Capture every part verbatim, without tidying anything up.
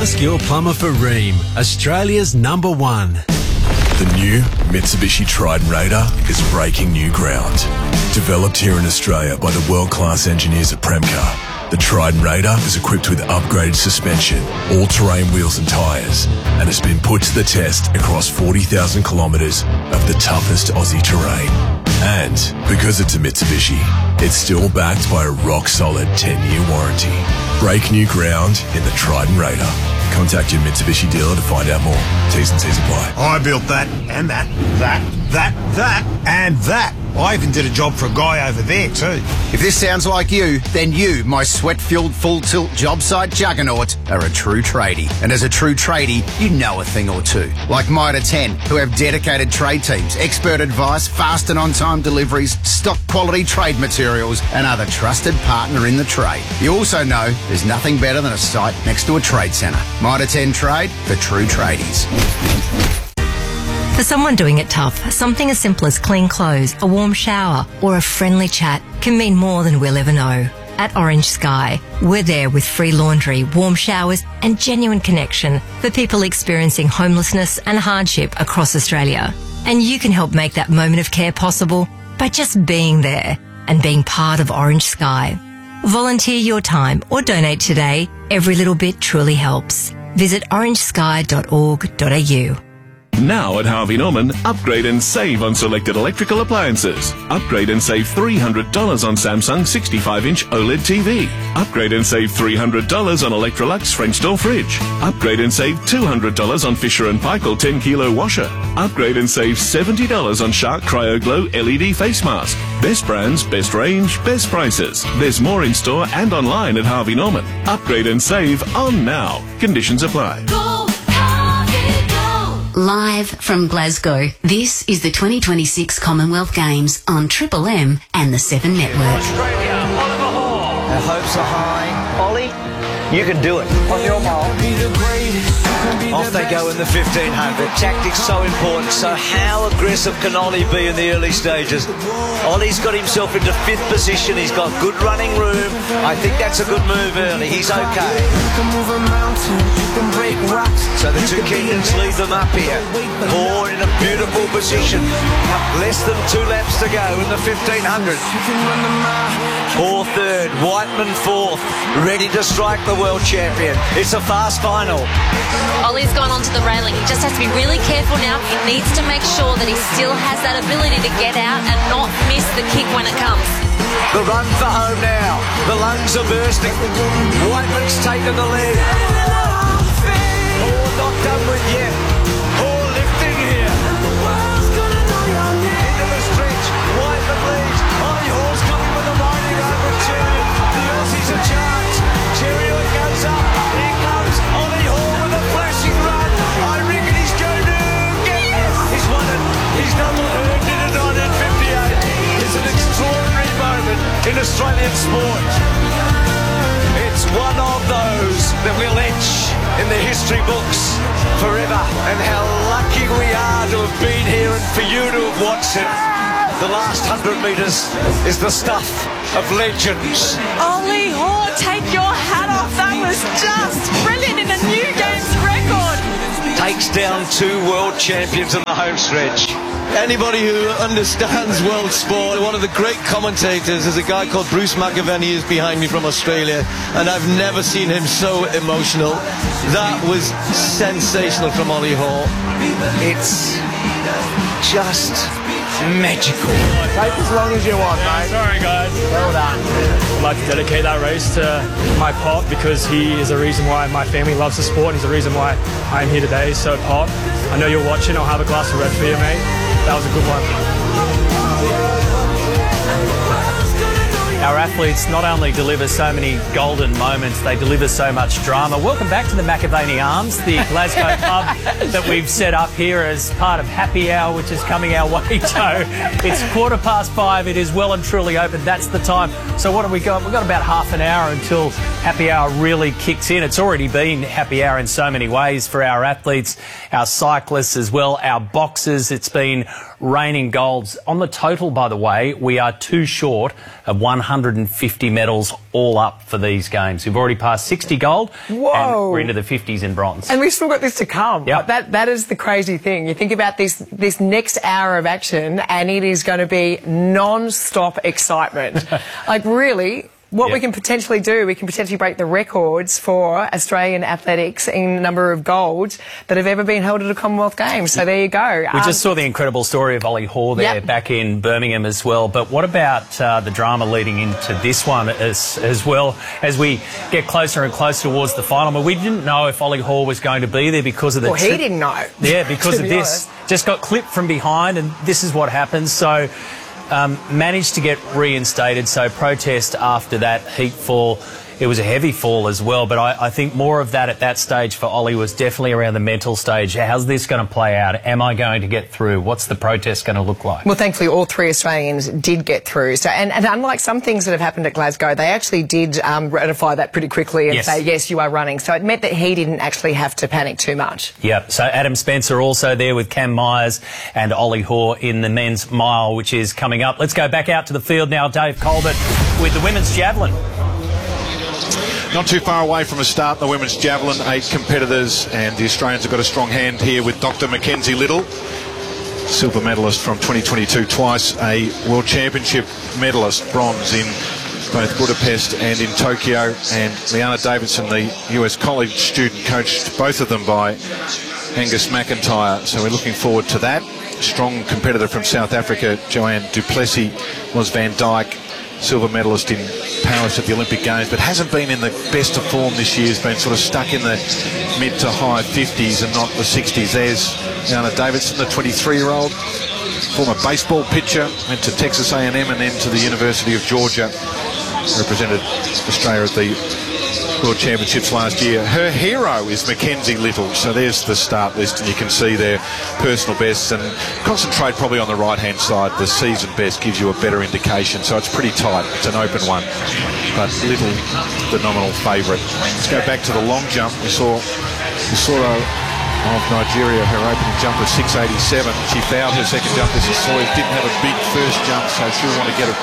Ask your plumber for Rheem, Australia's number one. The new Mitsubishi Triton Raider is breaking new ground. Developed here in Australia by the world-class engineers at Premcar, the Triton Raider is equipped with upgraded suspension, all-terrain wheels and tyres, and has been put to the test across forty thousand kilometres of the toughest Aussie terrain. And because it's a Mitsubishi, it's still backed by a rock-solid ten-year warranty. Break new ground in the Triton Raider. Contact your Mitsubishi dealer to find out more. T's and C's apply. I built that, and that, that, that, that, and that. I even did a job for a guy over there too. If this sounds like you, then you, my sweat-filled full-tilt job site juggernaut, are a true tradie. And as a true tradie, you know a thing or two. Like Mitre ten, who have dedicated trade teams, expert advice, fast and on-time deliveries, stock quality trade materials, and are the trusted partner in the trade. You also know there's nothing better than a site next to a trade centre. Mitre ten Trade for true tradies. For someone doing it tough, something as simple as clean clothes, a warm shower, or a friendly chat can mean more than we'll ever know. At Orange Sky, we're there with free laundry, warm showers, and genuine connection for people experiencing homelessness and hardship across Australia. And you can help make that moment of care possible by just being there and being part of Orange Sky. Volunteer your time or donate today. Every little bit truly helps. Visit orange sky dot org dot a u. Now at Harvey Norman, upgrade and save on selected electrical appliances. Upgrade and save three hundred dollars on Samsung sixty-five inch OLED T V. Upgrade and save three hundred dollars on Electrolux French door fridge. Upgrade and save two hundred dollars on Fisher and Paykel ten kilo washer. Upgrade and save seventy dollars on Shark Cryo Glow L E D face mask. Best brands, best range, best prices. There's more in store and online at Harvey Norman. Upgrade and save on now. Conditions apply. Go, Harvey, go. Live from Glasgow, this is the twenty twenty-six Commonwealth Games on Triple M and the Seven Network. Australia, Oliver Hall. Our hopes are high. Ollie, you can do it. On your mark. Off they go in the fifteen hundred. Tactics so important. So how aggressive can Ollie be in the early stages? Ollie's got himself into fifth position. He's got good running room. I think that's a good move early. He's okay. So the two Kenyans leave them up here. Four in a beautiful position. Less than two laps to go in the fifteen hundred. Four third. Whiteman fourth. Ready to strike the world champion. It's a fast final. Ollie's gone onto the railing. He just has to be really careful now. He needs to make sure that he still has that ability to get out and not miss the kick when it comes. The run for home now. The lungs are bursting. Whiteman's taken the lead. Oh, not done with yet. Oh, lifting here. Into the stretch. Whiteman leads. Ollie Hall's coming with a mighty run with Cheerio. The Aussies a chance. Cheerio goes up. Here comes Ollie Hall with a flashing run. I reckon he's going to get this. He's won it. He's double earned it at nineteen fifty-eight. It's an extraordinary moment in Australian sport. It's one of those that will etch in the history books forever. And how lucky we are to have been here and for you to have watched it. The last hundred metres is the stuff of legends. Ollie Hall, take your hat off. That was just brilliant in a new games record. Takes down two world champions in the home stretch. Anybody who understands world sport, one of the great commentators is a guy called Bruce McAvenny, who's behind me from Australia, and I've never seen him so emotional. That was sensational from Ollie Hall. It's just magical. Take as long as you want, mate. Sorry, guys. Well done. I'd like to dedicate that race to my Pop because he is the reason why my family loves the sport. He's the reason why I'm here today. So, Pop, I know you're watching. I'll have a glass of red for you, mate. That was a good one. Our athletes not only deliver so many golden moments, they deliver so much drama. Welcome back to the McAvenny Arms, the Glasgow pub that we've set up here as part of Happy Hour, which is coming our way, Joe. It's quarter past five. It is well and truly open. That's the time. So what have we got? We've got about half an hour until Happy Hour really kicks in. It's already been Happy Hour in so many ways for our athletes, our cyclists as well, our boxers. It's been reigning golds. On the total, by the way, we are too short of one hundred fifty medals all up for these games. We've already passed sixty gold. Whoa. And we're into the fifties in bronze. And we've still got this to come. Yep. That That is the crazy thing. You think about this, this next hour of action and it is going to be non-stop excitement. Like, really... What Yep. we can potentially do, we can potentially break the records for Australian athletics in number of golds that have ever been held at a Commonwealth Games. So there you go. We um, just saw the incredible story of Ollie Hoare there Yep. back in Birmingham as well. But what about uh, the drama leading into this one as, as well as we get closer and closer towards the final? But we didn't know if Ollie Hoare was going to be there because of the... Well, he didn't know. Yeah, because to of be this. honest. Just got clipped from behind and this is what happens. So... Um, managed to get reinstated, so protest after that heat fall. It was a heavy fall as well, but I, I think more of that at that stage for Ollie was definitely around the mental stage. How's this going to play out? Am I going to get through? What's the protest going to look like? Well, thankfully, all three Australians did get through. So, and, and unlike some things that have happened at Glasgow, they actually did um, ratify that pretty quickly and Yes. say, yes, you are running. So it meant that he didn't actually have to panic too much. Yep, so Adam Spencer also there with Cam Myers and Ollie Hoare in the men's mile, which is coming up. Let's go back out to the field now. Dave Colbert with the women's javelin. Not too far away from a start in the women's javelin, eight competitors, and the Australians have got a strong hand here with Doctor Mackenzie Little, silver medalist from twenty twenty-two, twice a World Championship medalist, bronze in both Budapest and in Tokyo, and Liana Davidson, the U S college student, coached both of them by Angus McIntyre, so we're looking forward to that. Strong competitor from South Africa, Joanne Duplessis, was Van Dyke, silver medalist in Paris at the Olympic Games, but hasn't been in the best of form this year. Has been sort of stuck in the mid to high fifties and not the sixties. There's Liana Davidson, the twenty-three-year-old, former baseball pitcher, went to Texas A and M and then to the University of Georgia, represented Australia at the World Championships last year. Her hero is Mackenzie Little, so there's the start list, and you can see their personal bests, and concentrate probably on the right-hand side. The season best gives you a better indication, so it's pretty tight. It's an open one, but Little, the nominal favourite. Let's go back to the long jump. We saw Usoro of Nigeria, her opening jump was six eighty-seven. She fouled her second jump. This is Soy, didn't have a big first jump, so she'll want to get a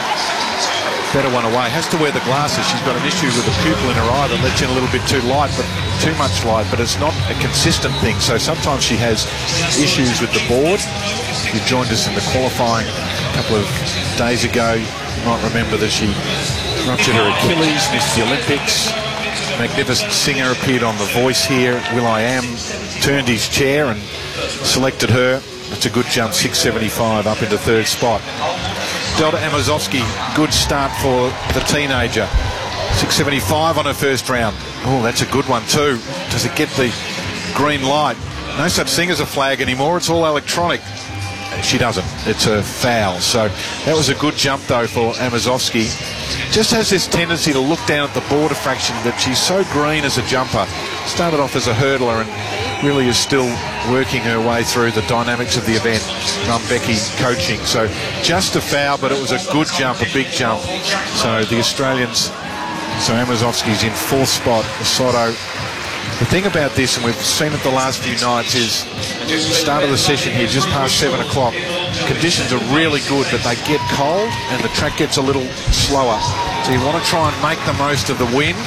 better one away. Has to wear the glasses. She's got an issue with the pupil in her eye that lets in a little bit too light, but too much light, but it's not a consistent thing. So sometimes she has issues with the board. You joined us in the qualifying a couple of days ago. You might remember that she ruptured her Achilles, missed the Olympics. Magnificent Singer appeared on The Voice here. Will.i.am turned his chair and selected her. It's a good jump, six seventy-five up into third spot. Delta Amazovsky, good start for the teenager. six seventy-five on her first round. Oh, that's a good one too. Does it get the green light? No such thing as a flag anymore. It's all electronic. She doesn't. It's a foul. So that was a good jump though for Amazovsky. Just has this tendency to look down at the border fraction, that she's so green as a jumper. Started off as a hurdler and really is still working her way through the dynamics of the event. Mum Becky coaching. So just a foul, but it was a good jump, a big jump. So the Australians, so Amazovsky's in fourth spot. Soto. The thing about this, and we've seen it the last few nights, is the start of the session here, just past seven o'clock. Conditions are really good, but they get cold and the track gets a little slower. So you want to try and make the most of the wind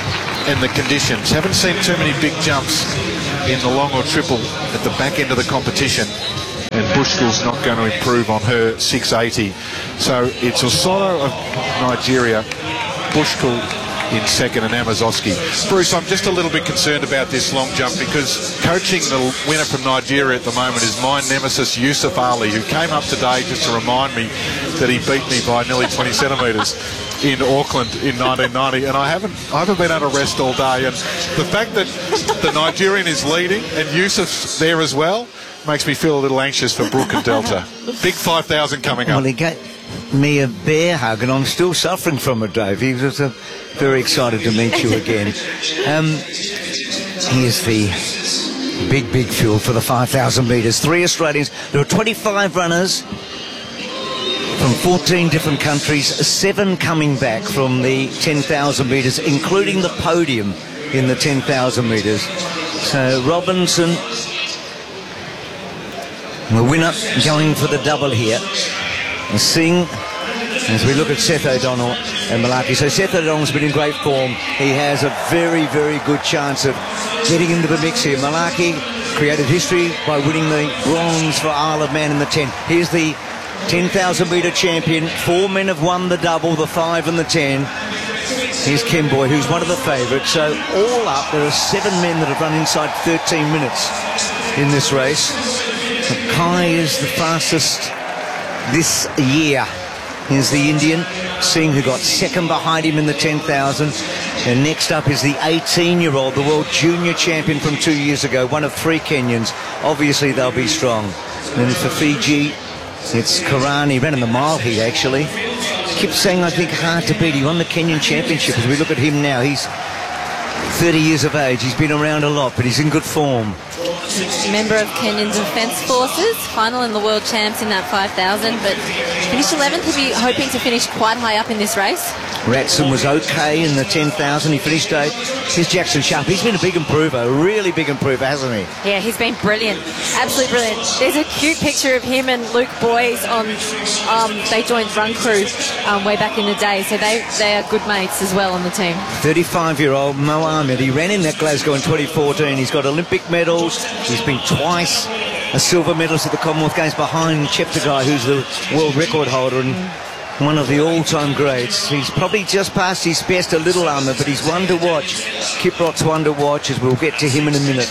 and the conditions. Haven't seen too many big jumps in the long or triple at the back end of the competition, and Bushkill's not going to improve on her six eighty. So it's Osono of Nigeria, Bushkill in second, and Amazovsky. Bruce, I'm just a little bit concerned about this long jump, because coaching the winner from Nigeria at the moment is my nemesis Yusuf Ali, who came up today just to remind me that he beat me by nearly twenty centimetres in Auckland in nineteen ninety, and I haven't I haven't been able to rest all day, and the fact that the Nigerian is leading and Yusuf's there as well makes me feel a little anxious for Brooke and Delta. Big five thousand coming up. Well, he gave me a bear hug, and I'm still suffering from it, Dave. He was uh, very excited to meet you again. Um, here's the big, big field for the five thousand metres. Three Australians. There are twenty-five runners from fourteen different countries, seven coming back from the ten thousand metres, including the podium in the ten thousand metres. So Robinson, The winner going for the double here. And Singh, as we look at Seth O'Donnell and Malaki. So Seth O'Donnell's been in great form. He has a very, very good chance of getting into the mix here. Malaki created history by winning the bronze for Isle of Man in the ten. Here's the ten thousand metre champion. Four men have won the double, the five and the ten. Here's Kemboy, who's one of the favourites. So all up, there are seven men that have run inside thirteen minutes in this race. But Kai is the fastest this year. Here's the Indian, Singh, who got second behind him in the ten thousand. And next up is the eighteen-year-old, the world junior champion from two years ago, one of three Kenyans. Obviously, they'll be strong. And for Fiji, it's Karani, ran in the mile heat, actually. Keep saying, I think, hard to beat. He won the Kenyan Championship. As we look at him now, he's thirty years of age. He's been around a lot, but he's in good form. Member of Kenyan Defence Forces, final in the World Champs in that five thousand, but finished eleventh. He'll be hoping to finish quite high up in this race. Ratson was okay in the ten thousand. He finished eighth. Here's Jackson Sharp. He's been a big improver, a really big improver, hasn't he? Yeah, he's been brilliant. Absolutely brilliant. There's a cute picture of him and Luke Boys on, um, they joined Run Crew um, way back in the day, so they, they are good mates as well on the team. thirty-five-year-old Mo Ahmed. He ran in that Glasgow in twenty fourteen. He's got Olympic medals. He's been twice a silver medalist at the Commonwealth Games behind Cheptegei, who's the world record holder and one of the all-time greats. He's probably just past his best a little, Ahmed, but he's one to watch. Kiprot's one to watch, as we'll get to him in a minute.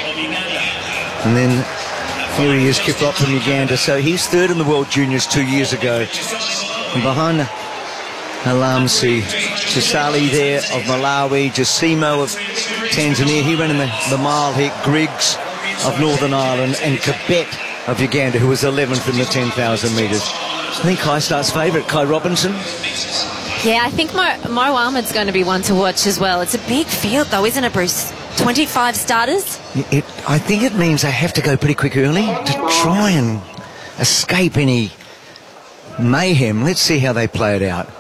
And then here he is, Kiprot from Uganda. So he's third in the World Juniors two years ago. And behind Alamsi, Chisali there of Malawi, Jasimo of Tanzania. He ran in the, the mile here. Griggs of Northern Ireland and Kibet of Uganda, who was eleventh in the ten thousand metres. I think Kai starts favourite, Kai Robinson. Yeah, I think Mo, Mo Ahmed's going to be one to watch as well. It's a big field though, isn't it, Bruce? twenty-five starters? It, I think it means they have to go pretty quick early to try and escape any mayhem. Let's see how they play it out.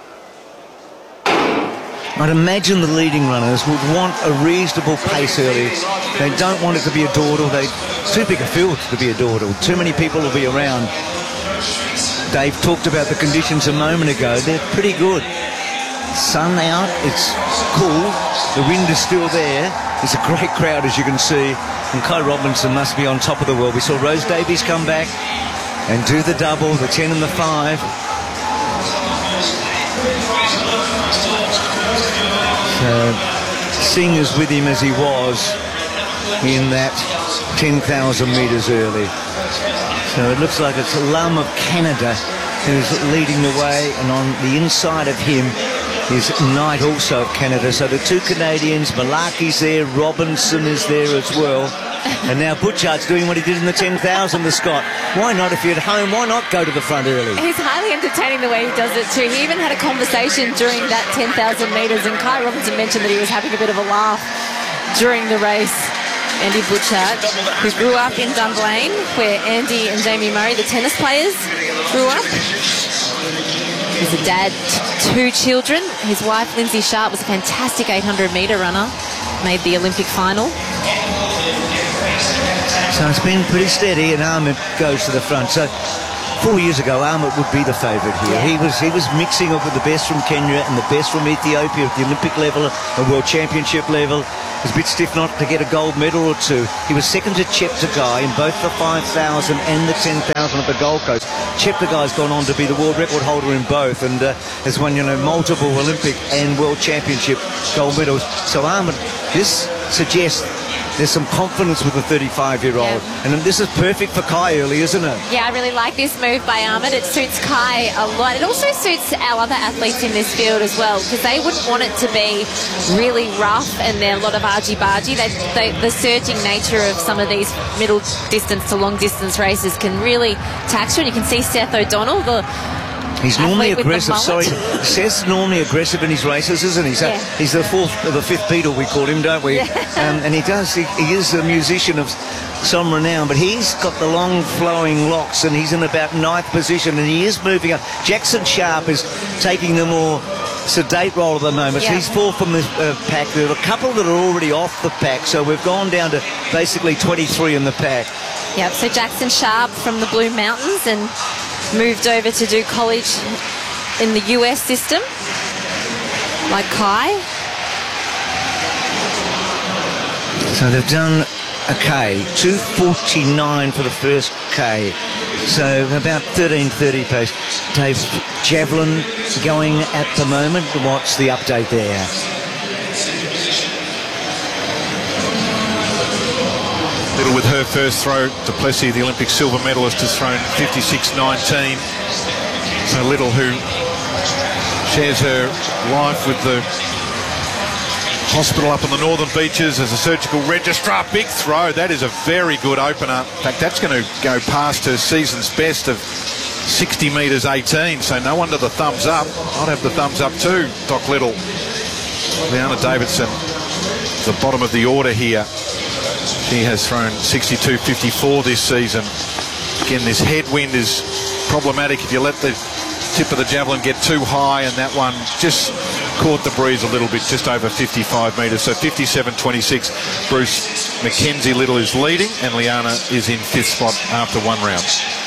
I'd imagine the leading runners would want a reasonable pace early. They don't want it to be a dawdle. They too big a field to be a dawdle. Too many people will be around. Dave talked about the conditions a moment ago. They're pretty good. Sun out, it's cool. The wind is still there. It's a great crowd, as you can see. And Kai Robinson must be on top of the world. We saw Rose Davies come back and do the double, the ten and the five. So Singh is with him as he was in that ten thousand metres early. So it looks like it's Lam of Canada who's leading the way, and on the inside of him is Knight, also of Canada. So the two Canadians, Malaki's there, Robinson is there as well. And now Butchard's doing what he did in the ten thousand, the Scot. Why not, if you're at home, why not go to the front early? He's highly entertaining the way he does it too. He even had a conversation during that ten thousand metres, and Kai Robinson mentioned that he was having a bit of a laugh during the race. Andy Butchard, who grew up in Dunblane, where Andy and Jamie Murray, the tennis players, grew up. He's a dad to two children. His wife, Lindsay Sharp, was a fantastic eight hundred metre runner, made the Olympic final. So it's been pretty steady, and Ahmed goes to the front. So four years ago, Ahmed would be the favourite here. He was he was mixing up with the best from Kenya and the best from Ethiopia at the Olympic level, the World Championship level. It was a bit stiff not to get a gold medal or two. He was second to Cheptegei in both the five thousand and the ten thousand at the Gold Coast. Cheptegei's gone on to be the world record holder in both, and uh, has won, you know, multiple Olympic and World Championship gold medals. So Ahmed, this suggests there's some confidence with the thirty-five-year-old. Yeah. And this is perfect for Kai early, isn't it? Yeah, I really like this move by Ahmed. It suits Kai a lot. It also suits our other athletes in this field as well, because they wouldn't want it to be really rough and there are a lot of argy-bargy. They, they, the surging nature of some of these middle distance to long distance races can really tax you. And you can see Seth O'Donnell, the He's normally aggressive. Sorry, Seth's normally aggressive in his races, isn't he? So yeah. He's the fourth, or the fifth Beatle, we call him, don't we? Yeah. Um, and he does. He, he is a musician of some renown, but he's got the long flowing locks, and he's in about ninth position, and he is moving up. Jackson Sharp is taking the more sedate role at the moment. So Yeah. he's fourth from the uh, pack. There are a couple that are already off the pack, so we've gone down to basically twenty-three in the pack. Yep, so Jackson Sharp from the Blue Mountains and moved over to do college in the U S system, like Kai. So they've done a K, two forty-nine for the first K. So about thirteen thirty pace. Dave, javelin going at the moment. What's the update there? Little with her first throw. Duplessis, the Olympic silver medalist, has thrown fifty-six nineteen. So Little, who shares her life with the hospital up on the Northern Beaches as a surgical registrar. Big throw. That is a very good opener. In fact, that's going to go past her season's best of sixty metres eighteen. So no wonder the thumbs up. I'd have the thumbs up too, Doc Little. Liana Davidson, the bottom of the order here. She has thrown sixty-two fifty-four this season. Again, this headwind is problematic if you let the tip of the javelin get too high, and that one just caught the breeze a little bit, just over fifty-five metres. So fifty-seven twenty-six. Bruce Mackenzie Little is leading, and Liana is in fifth spot after one round.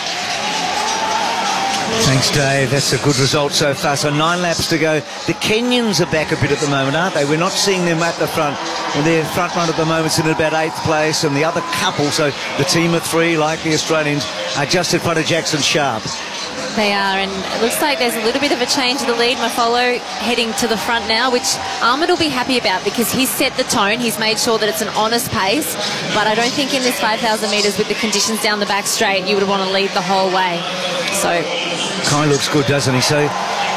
Thanks, Dave. That's a good result so far. So nine laps to go. The Kenyans are back a bit at the moment, aren't they? We're not seeing them at the front. And their front run at the moment's in about eighth place, and the other couple, so the team of three, like the Australians, are just in front of Jackson Sharp. They are, and it looks like there's a little bit of a change in the lead. Mafolo heading to the front now, which Ahmed will be happy about because he's set the tone. He's made sure that it's an honest pace, but I don't think in this five thousand metres with the conditions down the back straight, you would want to lead the whole way. So Kai looks good, doesn't he? So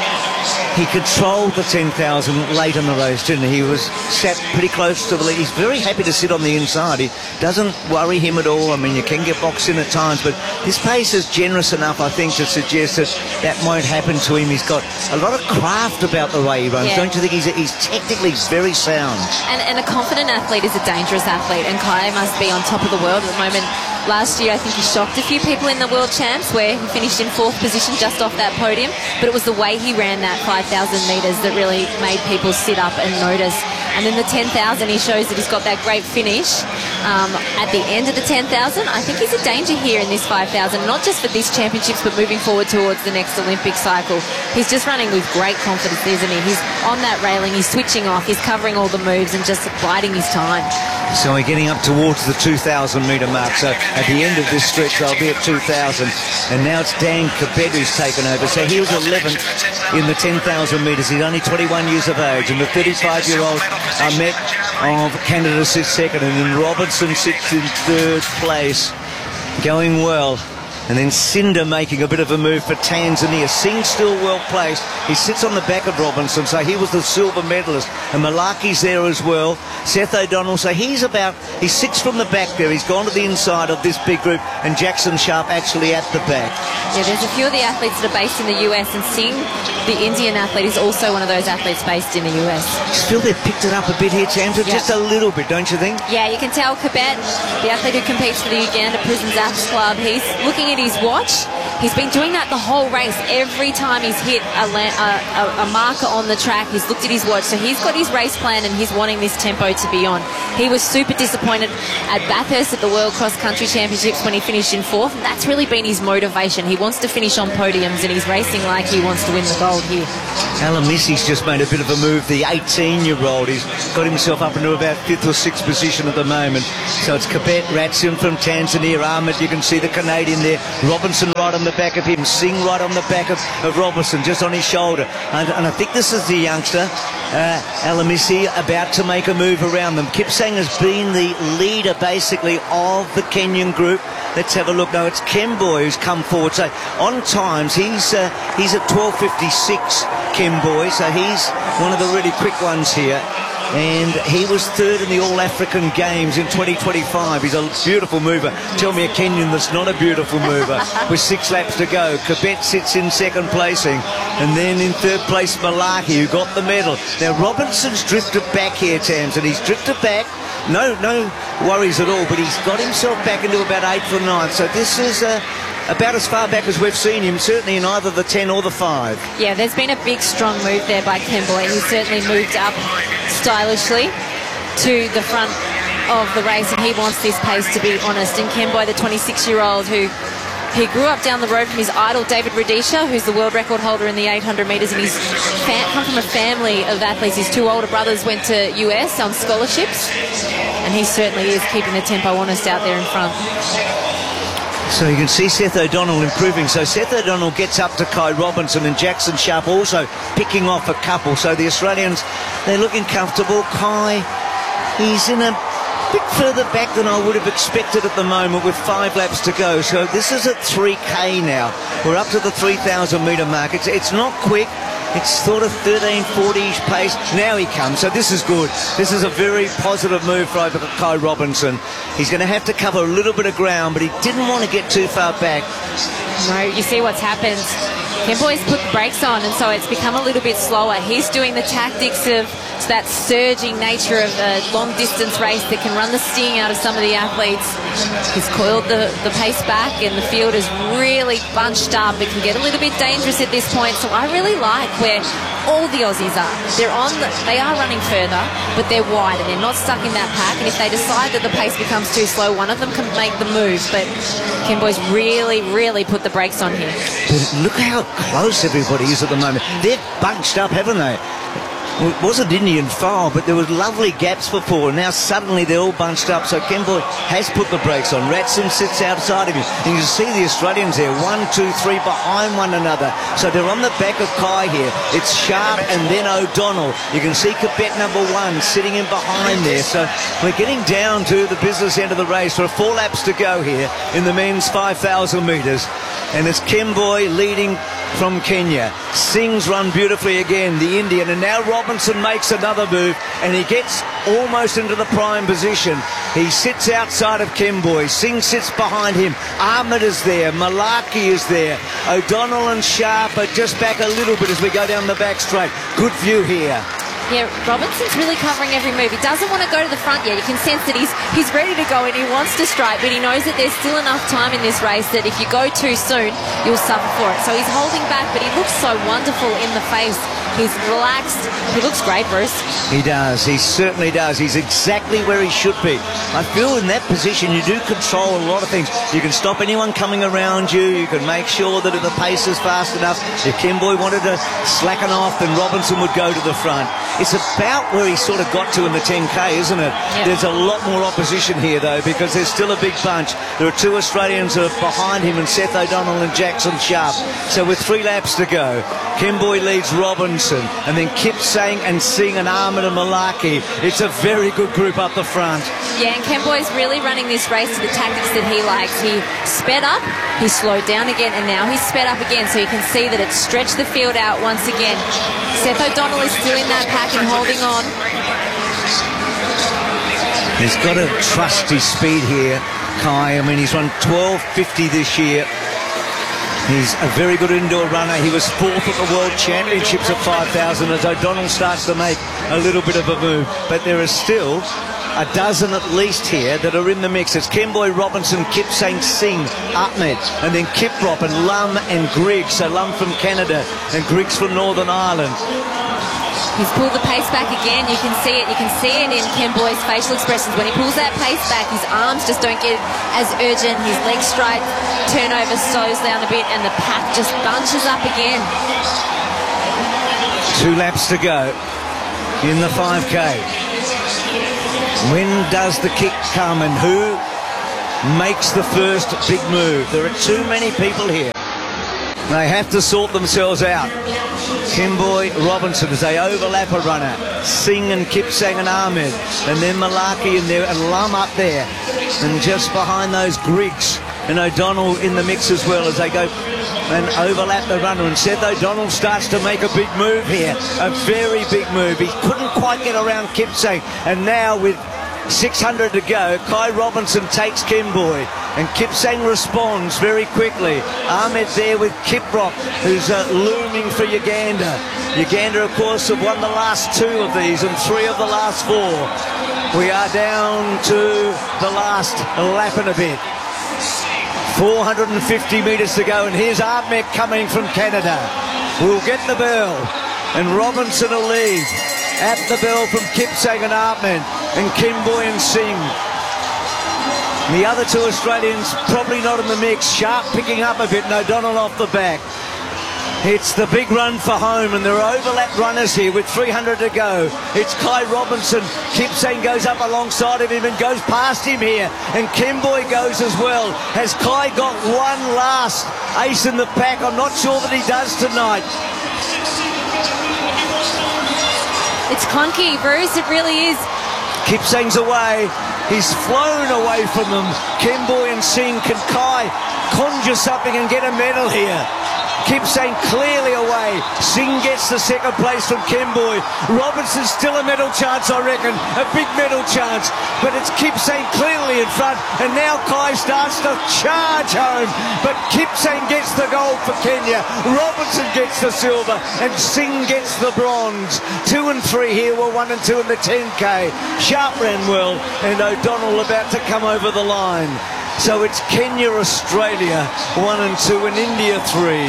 he controlled the ten thousand late in the race, didn't he? He was sat pretty close to the lead. He's very happy to sit on the inside. He doesn't worry him at all. I mean, you can get boxed in at times, but his pace is generous enough, I think, to suggest that that won't happen to him. He's got a lot of craft about the way he runs. Yeah. Don't you think he's, he's technically very sound? And, and a confident athlete is a dangerous athlete, and Kai must be on top of the world at the moment. Last year, I think he shocked a few people in the World Champs where he finished in fourth position just off that podium, but it was the way he ran that five thousand metres that really made people sit up and notice. And then the ten thousand, he shows that he's got that great finish um, at the end of the ten thousand. I think he's a danger here in this five thousand, not just for these championships, but moving forward towards the next Olympic cycle. He's just running with great confidence, isn't he? He's on that railing, he's switching off, he's covering all the moves and just biding his time. So we're getting up towards the two thousand metre mark. So at the end of this stretch, they'll be at two thousand. And now it's Dan Kibet who's taken over. So he was eleventh in the ten thousand metres. He's only twenty-one years of age. And the thirty-five-year-old Ahmed of Canada sits second. And then Robinson sits in third place. Going well. And then Cinder making a bit of a move for Tanzania. Singh still well placed. He sits on the back of Robinson, so he was the silver medalist. And Malaki's there as well. Seth O'Donnell, so he's about, he's six from the back there. He's gone to the inside of this big group, and Jackson Sharp actually at the back. Yeah, there's a few of the athletes that are based in the U S, and Singh, the Indian athlete, is also one of those athletes based in the U S. I just feel they've picked it up a bit here, Tamsin, Yeah. just a little bit, don't you think? Yeah, you can tell Kibet, the athlete who competes for the Uganda Prisons Athletes Club, he's looking at his watch. He's been doing that the whole race. Every time he's hit a, la- a, a, a marker on the track, he's looked at his watch. So he's got his race plan and he's wanting this tempo to be on. He was super disappointed at Bathurst at the World Cross Country Championships when he finished in fourth. And that's really been his motivation. He wants to finish on podiums and he's racing like he wants to win the gold here. Alamissi's just made a bit of a move, the eighteen-year-old. He's got himself up into about fifth or sixth position at the moment. So it's Kibet, Ratsim from Tanzania, Ahmed, you can see the Canadian there. Robinson right on the back of him, Singh right on the back of, of Robinson, just on his shoulder. And, and I think this is the youngster, uh, Alamissi, about to make a move around them. Kipsang has been the leader, basically, of the Kenyan group. Let's have a look now. It's Kemboy who's come forward. So on times, he's uh, he's at twelve fifty-six, Kemboy. So he's one of the really quick ones here. And he was third in the All-African Games in twenty twenty-five. He's a beautiful mover. Tell me a Kenyan that's not a beautiful mover. With six laps to go. Kibet sits in second placing. And then in third place, Malaki, who got the medal. Now, Robinson's drifted back here, Tams, and he's drifted back. No, no worries at all, but he's got himself back into about eighth or ninth. So this is a... about as far back as we've seen him, certainly in either the ten or the five. Yeah, there's been a big, strong move there by Kemboy. He certainly moved up stylishly to the front of the race, and he wants this pace, to be honest. And Kemboy, the twenty-six-year-old who he grew up down the road from his idol, David Rudisha, who's the world record holder in the eight hundred metres, and he's fa- come from a family of athletes. His two older brothers went to U S on scholarships, and he certainly is keeping the tempo honest out there in front. So you can see Seth O'Donnell improving. So Seth O'Donnell gets up to Kai Robinson, and Jackson Sharp also picking off a couple. So the Australians, they're looking comfortable. Kai, he's in a bit further back than I would have expected at the moment with five laps to go. So this is at three K now. We're up to the three thousand metre mark. It's, it's not quick. It's sort of thirteen forty-ish pace. Now he comes. So this is good. This is a very positive move for Kai Robinson. He's going to have to cover a little bit of ground, but he didn't want to get too far back. No, you see what's happened. Kemboy's put the brakes on, and so it's become a little bit slower. He's doing the tactics of that surging nature of a long-distance race that can run the sting out of some of the athletes. He's coiled the, the pace back, and the field is really bunched up. It can get a little bit dangerous at this point, so I really like where all the Aussies are. They're on the, they are running further, but they're wide, and they're not stuck in that pack, and if they decide that the pace becomes too slow, one of them can make the move, but Kemboy's really, really put the brakes on here. But look how close everybody is at the moment. They're bunched up, haven't they? Well, it wasn't Indian file, but there was lovely gaps before. Now suddenly they're all bunched up. So Kemboy has put the brakes on. Ratson sits outside of him. And you can see the Australians there, one, two, three behind one another. So they're on the back of Kai here. It's Sharp and then O'Donnell. You can see Quebec number one sitting in behind there. So we're getting down to the business end of the race. There are four laps to go here in the men's five thousand metres. And it's Kemboy leading from Kenya. Singh's run beautifully again, the Indian, and now Robinson makes another move, and he gets almost into the prime position. He sits outside of Kemboy. Singh sits behind him. Ahmed is there. Malaki is there. O'Donnell and Sharp are just back a little bit as we go down the back straight. Good view here. Yeah, Robinson's really covering every move. He doesn't want to go to the front yet. You can sense that he's he's ready to go and he wants to strike, but he knows that there's still enough time in this race that if you go too soon, you'll suffer for it. So he's holding back, but he looks so wonderful in the face. He's relaxed. He looks great, Bruce. He does. He certainly does. He's exactly where he should be. I feel in that position you do control a lot of things. You can stop anyone coming around you. You can make sure that if the pace is fast enough, if Kemboy wanted to slacken off, then Robinson would go to the front. It's about where he sort of got to in the ten K, isn't it? Yeah. There's a lot more opposition here, though, because there's still a big bunch. There are two Australians who are behind him, and Seth O'Donnell and Jackson Sharp. So with three laps to go, Kemboy leads Robinson, and then Kipsang and Singh and Ahmed and Malaki. It's a very good group up the front. Yeah, and Kemboy's really running this race to the tactics that he likes. He sped up, he slowed down again, and now he's sped up again, so you can see that it's stretched the field out once again. Seth O'Donnell is still in that pack and holding on. He's got to trust his speed here, Kai. I mean, he's run twelve fifty this year. He's a very good indoor runner. He was fourth at the World Championships at five thousand as O'Donnell starts to make a little bit of a move. But there is still a dozen at least here that are in the mix. It's Kemboy, Robinson, Kipsang, Singh, Ahmed, and then Kiprop and Lum and Griggs. So Lum from Canada and Griggs from Northern Ireland. He's pulled the pace back again. You can see it. You can see it in Kemboy's facial expressions. When he pulls that pace back, his arms just don't get as urgent. His leg strike turnover slows down a bit, and the pack just bunches up again. Two laps to go in the five K. When does the kick come, and who makes the first big move? There are too many people here. They have to sort themselves out. Kemboy, Robinson as they overlap a runner. Singh and Kipsang and Ahmed. And then Malaki in there and Lum up there. And just behind those Griggs and O'Donnell in the mix as well as they go and overlap the runner. And Seth O'Donnell starts to make a big move here. A very big move. He couldn't quite get around Kipsang. And now with six hundred to go, Kai Robinson takes Kemboy, and Kipsang responds very quickly. Ahmed there with Kiprop, who's uh, looming for Uganda. Uganda, of course, have won the last two of these and three of the last four. We are down to the last lap and a bit. four hundred fifty metres to go, and here's Ahmed coming from Canada. We'll get the bell, and Robinson will lead. At the bell from Kipsang and Ahmed, and Kimboy and Singh. The other two Australians probably not in the mix. Sharp picking up a bit, and O'Donnell off the back. It's the big run for home, and there are overlap runners here with three hundred to go. It's Kai Robinson. Kipsang goes up alongside of him and goes past him here, and Kimboy goes as well. Has Kai got one last ace in the pack? I'm not sure that he does tonight. It's clunky, Bruce, it really is. Kipsang's away. He's flown away from them. Kimboy and Singh. Can Kai conjure something and get a medal here? Kipsang clearly away. Singh gets the second place from Kimboy. Robinson's still a medal chance, I reckon. A big medal chance. But it's Kipsang clearly in front. And now Kai starts to charge home. But Kipsang gets the gold for Kenya. Robinson gets the silver. And Singh gets the bronze. Two and three here were one and two in the ten K. Sharp ran well. And O'Donnell about to come over the line. So it's Kenya, Australia, one and two, and India three.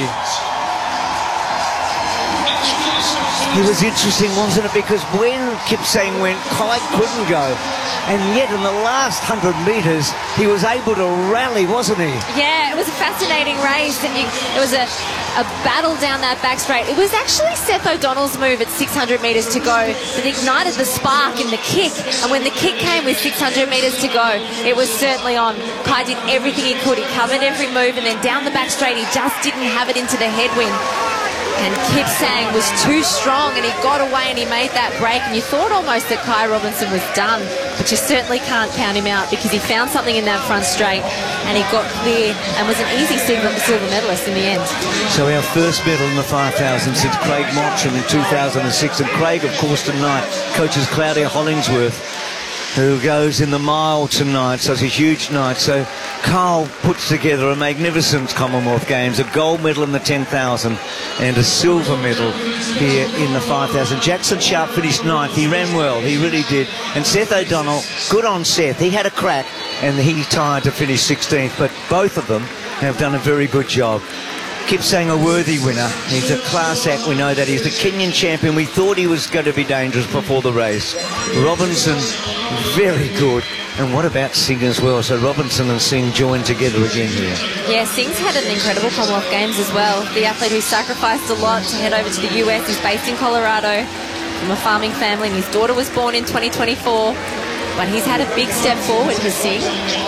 It was interesting, wasn't it? Because when Kipsang went, Kai couldn't go. And yet in the last one hundred metres, he was able to rally, wasn't he? Yeah, it was a fascinating race. And you, it was a, a battle down that back straight. It was actually Seth O'Donnell's move at six hundred metres to go that ignited the spark in the kick. And when the kick came with six hundred metres to go, it was certainly on. Kai did everything he could. He covered every move, and then down the back straight, he just didn't have it into the headwind. And Kipsang was too strong, and he got away and he made that break, and you thought almost that Kai Robinson was done, but you certainly can't count him out because he found something in that front straight and he got clear and was an easy silver, silver medalist in the end. So our first medal in the five thousand since Craig Mottram in two thousand six, and Craig of course tonight coaches Claudia Hollingsworth, who goes in the mile tonight, so it's a huge night. So Carl puts together a magnificent Commonwealth Games, a gold medal in the ten thousand and a silver medal here in the five thousand. Jackson Sharp finished ninth. He ran well, he really did. And Seth O'Donnell, good on Seth. He had a crack and he tied to finish sixteenth, but both of them have done a very good job. Kipsang a worthy winner. He's a class act, we know that. He's the Kenyan champion. We thought he was going to be dangerous before the race. Robinson, very good. And what about Singh as well? So Robinson and Singh joined together again here. Yeah, Singh's had an incredible Commonwealth Games as well. The athlete who sacrificed a lot to head over to the U S. He's based in Colorado from a farming family, and his daughter was born in twenty twenty-four. But he's had a big step forward for Singh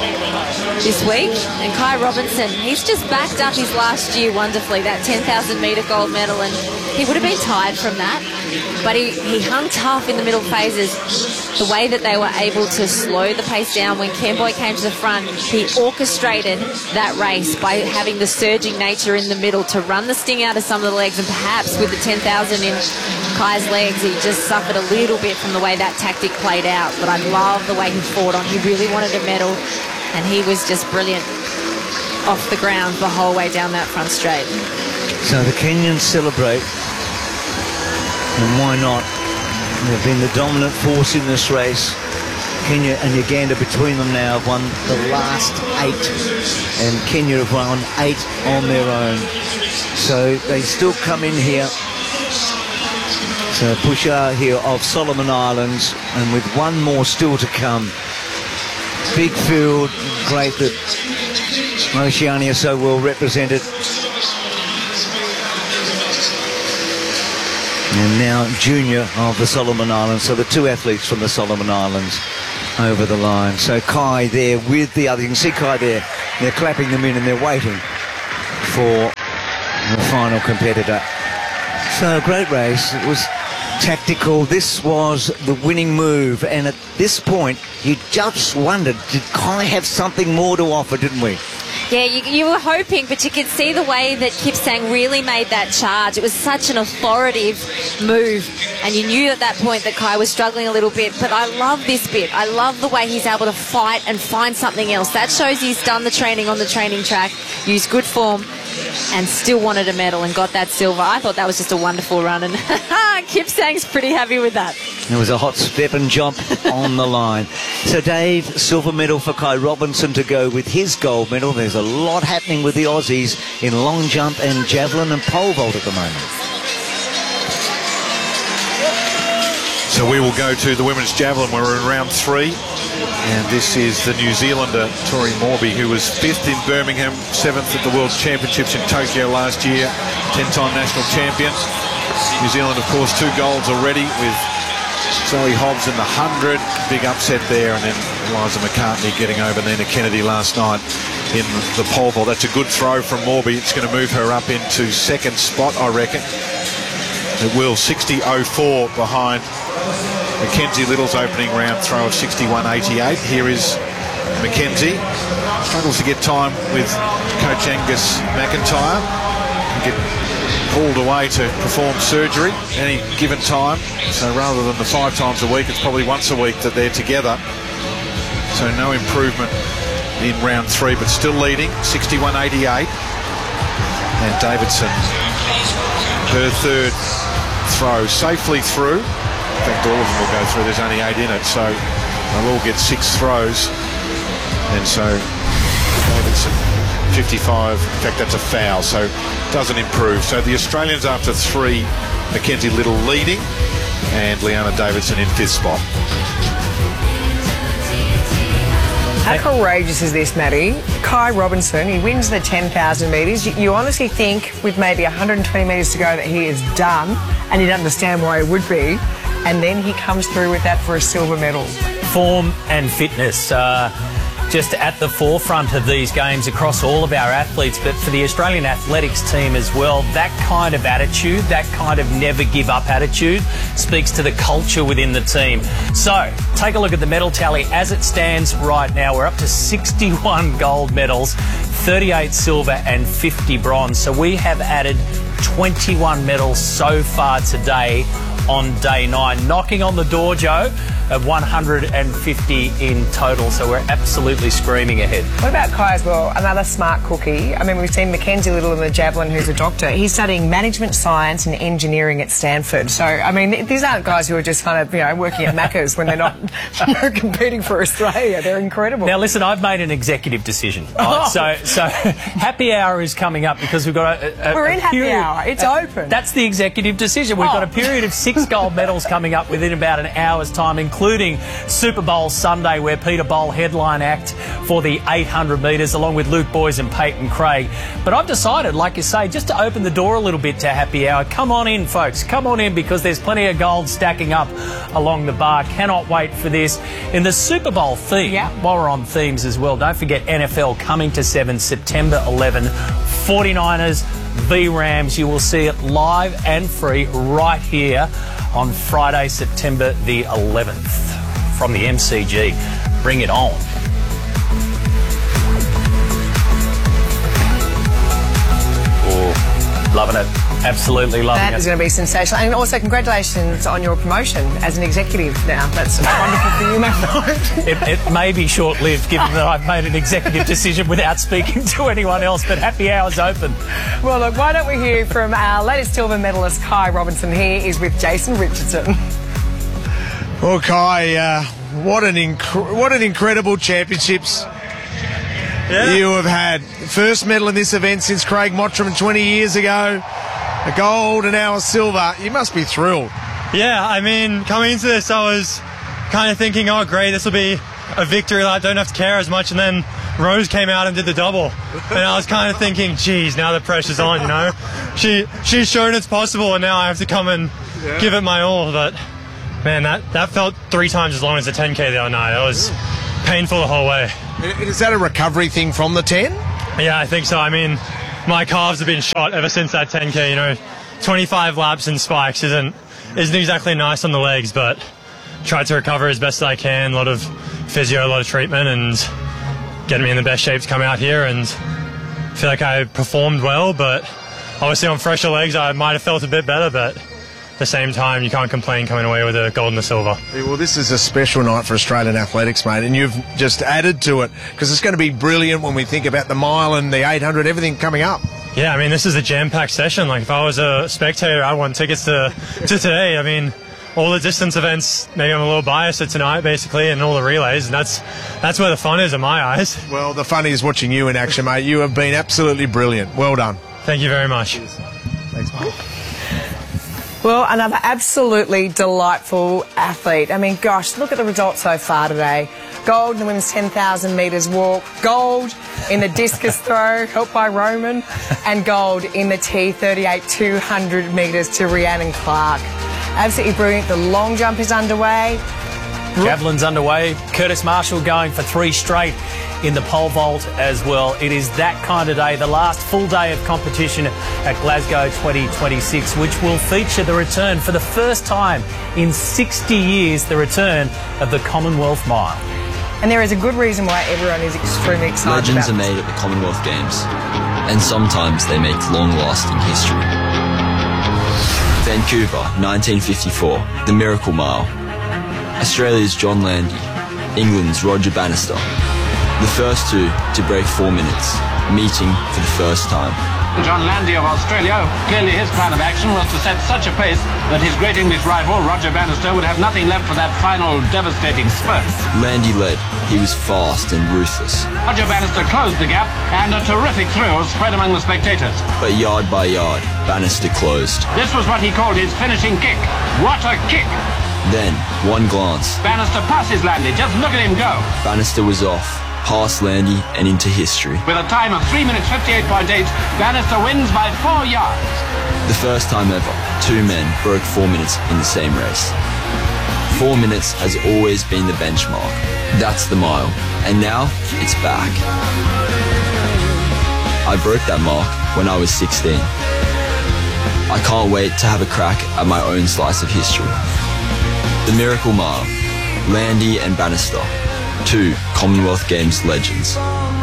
this week. And Kai Robinson, he's just backed up his last year wonderfully, that ten thousand metre gold medal, and he would have been tired from that. But he, he hung tough in the middle phases. The way that they were able to slow the pace down when Kimboy came to the front, he orchestrated that race by having the surging nature in the middle to run the sting out of some of the legs, and perhaps with the ten thousand in Kai's legs, he just suffered a little bit from the way that tactic played out. But I love the way he fought on. He really wanted a medal, and he was just brilliant off the ground the whole way down that front straight. So the Kenyans celebrate, and why not? They've been the dominant force in this race. Kenya and Uganda between them now have won the last eight, and Kenya have won eight on their own. So they still come in here. So Pushar here of Solomon Islands, and with one more still to come. Big field, great that Oceania so well represented. And now Junior of the Solomon Islands, so the two athletes from the Solomon Islands over the line. So Kai there with the other, you can see Kai there, they're clapping them in and they're waiting for the final competitor. So a great race. It was tactical. This was the winning move, and at this point you just wondered, did Kai have something more to offer, didn't we? Yeah, you, you were hoping, but you could see the way that Kipsang really made that charge. It was such an authoritative move, and you knew at that point that Kai was struggling a little bit. But I love this bit. I love the way he's able to fight and find something else. That shows he's done the training on the training track, used good form, and still wanted a medal and got that silver. I thought that was just a wonderful run, and Kipsang's pretty happy with that. There was a hot step and jump on the line. So, Dave, silver medal for Kai Robinson to go with his gold medal. There's a lot happening with the Aussies in long jump and javelin and pole vault at the moment. So we will go to the women's javelin. We're in round three. And this is the New Zealander, Tori Morby, who was fifth in Birmingham, seventh at the World Championships in Tokyo last year, ten-time national champion. New Zealand, of course, two golds already with Zoe Hobbs in the one hundred. Big upset there. And then Eliza McCartney getting over Nina Kennedy last night in the pole vault. That's a good throw from Morby. It's going to move her up into second spot, I reckon. It will. sixty oh four behind Mackenzie Little's opening round throw of sixty-one eighty-eight. Here is Mackenzie. Struggles to get time with coach Angus McIntyre. Get pulled away to perform surgery any given time. So rather than the five times a week, it's probably once a week that they're together. So no improvement in round three, but still leading, sixty-one eighty-eight. And Davidson, her third throw, safely through. In fact, all of them will go through. There's only eight in it, so they'll all get six throws. And so Davidson, fifty-five. In fact, that's a foul, so doesn't improve. So the Australians after three, Mackenzie Little leading, and Liana Davidson in fifth spot. How courageous is this, Maddie? Kai Robinson, he wins the ten thousand metres. You, you honestly think with maybe one hundred twenty metres to go that he is done, and you'd understand why he would be, and then he comes through with that for a silver medal. Form and fitness uh, just at the forefront of these games across all of our athletes, but for the Australian athletics team as well, that kind of attitude, that kind of never give up attitude speaks to the culture within the team. So take a look at the medal tally as it stands right now. We're up to sixty-one gold medals, thirty-eight silver and fifty bronze. So we have added twenty-one medals so far today on day nine, knocking on the door, Joe, of one hundred fifty in total. So we're absolutely screaming ahead. What about Kai as well? Another smart cookie. I mean, we've seen Mackenzie Little in the javelin, who's a doctor. He's studying management science and engineering at Stanford. So, I mean, these aren't guys who are just kind of, you know, working at Macca's when they're not you know, competing for Australia. They're incredible. Now, listen, I've made an executive decision. Right? Oh. So, so happy hour is coming up because we've got a, a We're in a happy period, hour. It's uh, open. That's the executive decision. We've oh. got a period of six gold medals coming up within about an hour's time, including Super Bowl Sunday, where Peter Bowl headline act for the eight hundred metres, along with Luke Boys and Peyton Craig. But I've decided, like you say, just to open the door a little bit to happy hour. Come on in, folks. Come on in, because there's plenty of gold stacking up along the bar. Cannot wait for this. In the Super Bowl theme, yeah. while we're on themes as well, don't forget N F L coming to seven, September eleventh. forty-niners v Rams. You will see it live and free right here on Friday, September the eleventh. From the M C G. Bring it on. Oh, loving it. Absolutely loving that it. That is going to be sensational. And also, congratulations on your promotion as an executive now. That's wonderful for you, Matt. it, it may be short-lived, given that I've made an executive decision without speaking to anyone else, but happy hour's open. Well, look, why don't we hear from our latest silver medalist, Kai Robinson. He is with Jason Richardson. Well, Kai, uh, what an inc- what an incredible championships yeah. you have had. First medal in this event since Craig Mottram twenty years ago. A gold and now a silver. You must be thrilled. Yeah, I mean, coming into this, I was kind of thinking, oh, great, this will be a victory. I don't have to care as much. And then Rose came out and did the double. And I was kind of thinking, geez, now the pressure's on, you know. She She's shown it's possible, and now I have to come and yeah. give it my all. But man, that, that felt three times as long as the ten K the other night. It was painful the whole way. Is that a recovery thing from the ten? Yeah, I think so. I mean, my calves have been shot ever since that ten K. You know, twenty-five laps and spikes isn't isn't exactly nice on the legs, but tried to recover as best as I can. A lot of physio, a lot of treatment, and getting me in the best shape to come out here. And feel like I performed well, but obviously on fresher legs I might have felt a bit better, but at the same time, you can't complain coming away with a gold and a silver. Yeah, well, this is a special night for Australian athletics, mate, and you've just added to it, because it's going to be brilliant when we think about the mile and the eight hundred, everything coming up. Yeah, I mean, this is a jam-packed session. Like, if I was a spectator, I'd want tickets to, to today. I mean, all the distance events, maybe I'm a little biased to tonight, basically, and all the relays, and that's that's where the fun is in my eyes. Well, the fun is watching you in action, mate. You have been absolutely brilliant. Well done. Thank you very much. Thanks, mate. Well, another absolutely delightful athlete. I mean, gosh, look at the results so far today. Gold in the women's ten thousand metres walk, gold in the discus throw, helped by Roman, and gold in the T thirty-eight two hundred metres to Rhiannon Clark. Absolutely brilliant. The long jump is underway. Javelin's underway. Curtis Marshall going for three straight in the pole vault as well. It is that kind of day, the last full day of competition at Glasgow twenty twenty-six, which will feature the return for the first time in sixty years, the return of the Commonwealth Mile. And there is a good reason why everyone is extremely excited Legends about are made at the Commonwealth Games, and sometimes they make long-lasting history. Vancouver, nineteen fifty-four, the Miracle Mile. Australia's John Landy, England's Roger Bannister. The first two to break four minutes, meeting for the first time. John Landy of Australia, clearly his plan of action was to set such a pace that his great English rival, Roger Bannister, would have nothing left for that final devastating spurt. Landy led. He was fast and ruthless. Roger Bannister closed the gap, and a terrific thrill spread among the spectators. But yard by yard, Bannister closed. This was what he called his finishing kick. What a kick! Then, one glance. Bannister passes Landy. Just look at him go. Bannister was off, past Landy and into history. With a time of three minutes fifty-eight point eight, Bannister wins by four yards. The first time ever, two men broke four minutes in the same race. Four minutes has always been the benchmark. That's the mile. And now, it's back. I broke that mark when I was sixteen. I can't wait to have a crack at my own slice of history. The Miracle Mile, Landy and Bannister, two Commonwealth Games legends.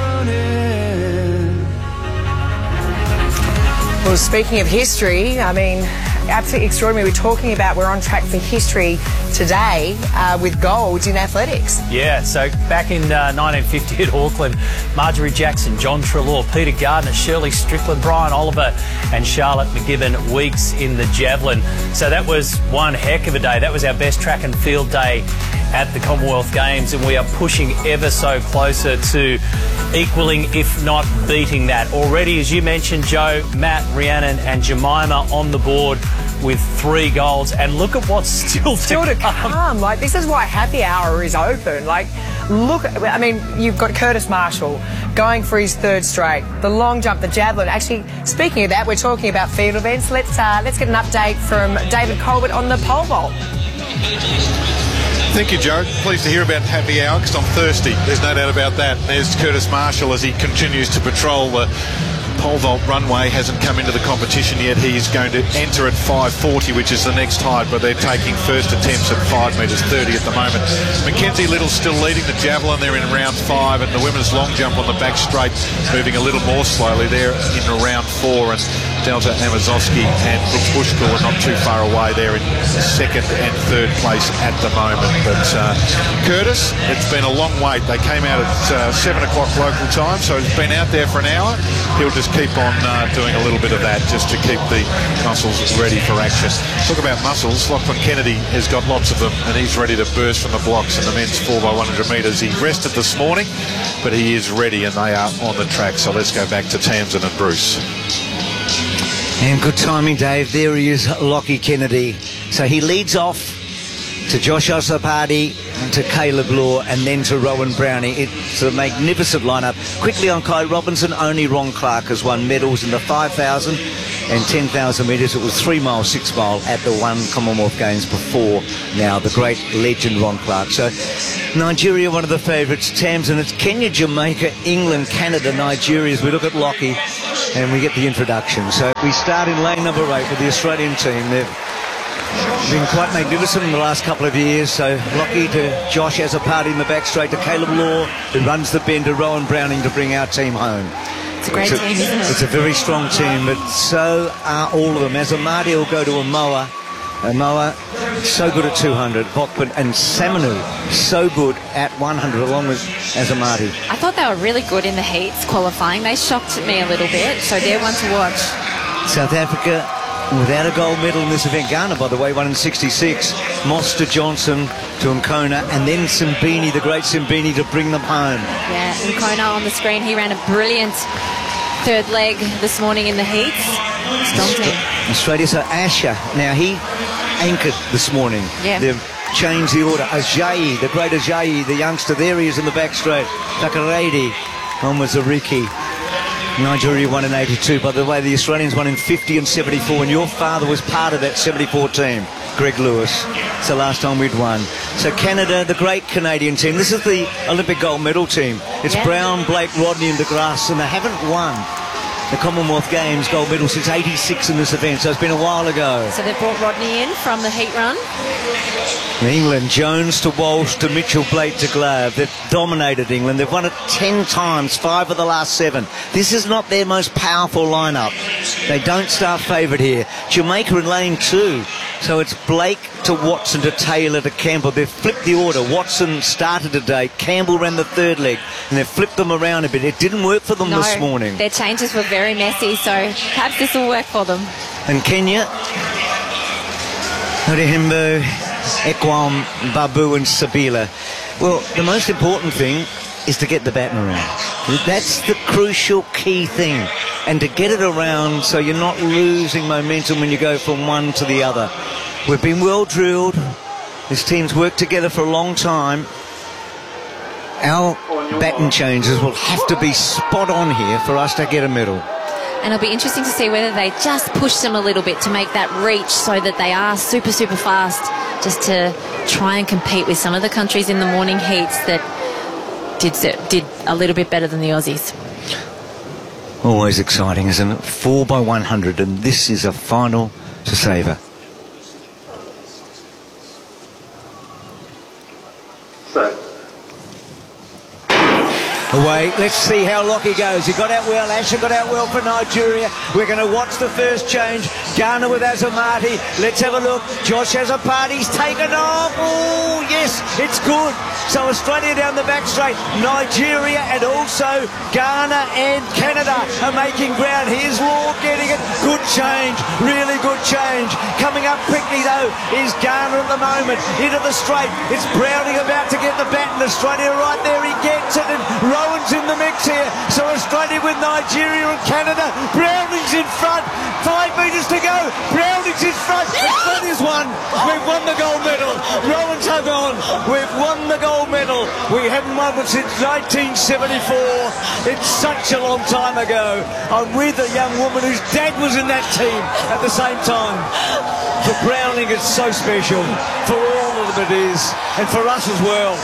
Well, speaking of history, I mean, absolutely extraordinary. We're talking about we're on track for history today uh, with golds in athletics. Yeah, so back in uh, nineteen fifty at Auckland, Marjorie Jackson, John Treloar, Peter Gardner, Shirley Strickland, Brian Oliver and Charlotte McGibbon Weeks in the javelin. So that was one heck of a day. That was our best track and field day at the Commonwealth Games, and we are pushing ever so closer to equaling, if not beating that. Already, as you mentioned, Joe, Matt, Rhiannon and Jemima on the board with three golds, and look at what's still, still to come. come. Like, this is why happy hour is open. Like, look, I mean, you've got Curtis Marshall going for his third straight, the long jump, the javelin. Actually, speaking of that, we're talking about field events. Let's uh, let's get an update from David Colbert on the pole vault. Thank you, Joe. Pleased to hear about happy hour because I'm thirsty. There's no doubt about that. There's Curtis Marshall as he continues to patrol the pole vault runway. Hasn't come into the competition yet. He's going to enter at five forty, which is the next height, but they're taking first attempts at five metres thirty at the moment. Mackenzie Little's still leading the javelin. They're in round five, and the women's long jump on the back straight moving a little more slowly. They're in round four, and Delta Amazowski and Brooke Bushkill are not too far away. They're in second and third place at the moment. But uh, Curtis, it's been a long wait. They came out at uh, seven o'clock local time, so he's been out there for an hour. He'll just keep on uh, doing a little bit of that just to keep the muscles ready for action. Talk about muscles. Lachlan Kennedy has got lots of them, and he's ready to burst from the blocks in the men's four by one hundred metres. He rested this morning, but he is ready, and they are on the track. So let's go back to Tamsin and Bruce. And good timing, Dave. There he is, Lockie Kennedy. So he leads off to Josh Osapati, to Caleb Law, and then to Rowan Brownie. It's a magnificent lineup. Quickly on Kai Robinson, only Ron Clark has won medals in the five thousand and ten thousand metres. It was three mile, six mile at the one Commonwealth Games before now. The great legend Ron Clark. So Nigeria, one of the favourites. Tamsin, it's Kenya, Jamaica, England, Canada, Nigeria as we look at Lockie and we get the introduction. So we start in lane number eight with the Australian team. They've been quite magnificent in the last couple of years. So Lockie to Josh as a party in the back straight to Caleb Law, who runs the bend to Rowan Browning to bring our team home. It's a great it's team, isn't it? It's a very strong team, but so are all of them. As Amadi will go to Amoa. Amoa so good at two hundred. Bokman and Samanu, so good at one hundred, along with Azamati. I thought they were really good in the heats qualifying. They shocked me a little bit, so they're one to watch. South Africa without a gold medal in this event. Ghana, by the way, won in sixty-six. Moss to Johnson to Nkona, and then Simbini, the great Simbini, to bring them home. Yeah, Nkona on the screen. He ran a brilliant third leg this morning in the heats. Strong team. Australia, so Asher, now he anchored this morning. Yeah. They've changed the order. Ajayi, the great Ajayi, the youngster, there he is in the back straight. Takaredi, on with Zariki. Nigeria won in eighty-two. By the way, the Australians won in fifty and seventy-four, and your father was part of that seventy-four team, Greg Lewis. It's the last time we'd won. So Canada, the great Canadian team. This is the Olympic gold medal team. It's yeah. Brown, Blake, Rodney and De Grasse, and they haven't won the Commonwealth Games gold medal since eighty-six in this event, so it's been a while ago. So they've brought Rodney in from the heat run. England, Jones to Walsh to Mitchell, Blake to Glove. They've dominated England. They've won it ten times, five of the last seven. This is not their most powerful lineup. They don't start favourite here. Jamaica in lane two. So it's Blake to Watson to Taylor to Campbell. They've flipped the order. Watson started today. Campbell ran the third leg. And they've flipped them around a bit. It didn't work for them no, this morning. Their changes were very messy, so perhaps this will work for them. And Kenya, Odihimbo, Ekwam, Babu and Sabila. Well, the most important thing is to get the baton around. That's the crucial key thing. And to get it around so you're not losing momentum when you go from one to the other. We've been well drilled. This team's worked together for a long time. Our baton changes will have to be spot on here for us to get a medal. And it'll be interesting to see whether they just push them a little bit to make that reach so that they are super, super fast, just to try and compete with some of the countries in the morning heats that did, did a little bit better than the Aussies. Always exciting, isn't it? Four by one hundred, and this is a final to savour. Away. Let's see how Lockie goes. He got out well. Asher got out well for Nigeria. We're going to watch the first change. Ghana with Azamati. Let's have a look. Josh Azamati's taken off. Oh, yes, it's good. So Australia down the back straight. Nigeria and also Ghana and Canada are making ground. Here's Law getting it. Good change. Really good change. Coming up quickly, though, is Ghana at the moment. Into the straight. It's Browning about to get the baton. Australia right there. He gets it. And Rowan's in the mix here. So Australia with Nigeria and Canada. Browning's in front. Five metres to go. Browning's in front. Australia's won. We've won the gold medal. Rowan's hung on. We've won the gold medal. We haven't won one since nineteen seventy-four. It's such a long time ago. I'm with a young woman whose dad was in that team at the same time. For Browning, it's so special. For all of them it is. And for us as well.